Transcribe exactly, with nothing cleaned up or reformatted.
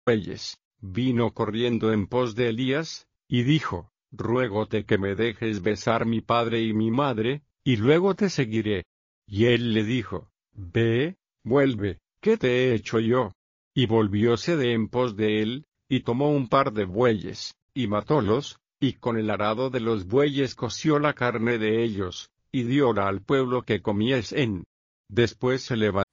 bueyes, vino corriendo en pos de Elías, y dijo: Ruégote que me dejes besar mi padre y mi madre, y luego te seguiré. Y él le dijo: Ve, vuelve, ¿qué te he hecho yo? Y volvióse de en pos de él, y tomó un par de bueyes, y matólos, y con el arado de los bueyes coció la carne de ellos, y dióla al pueblo que comiesen. Después se levantó